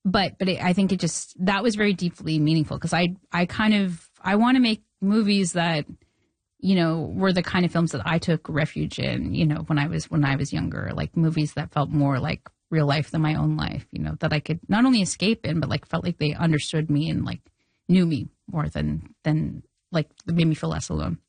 I think that was very deeply meaningful because I want to make movies that, were the kind of films that I took refuge in, when I was younger, like movies that felt more like real life than my own life, that I could not only escape in, but like felt like they understood me and like knew me more than like made me feel less alone.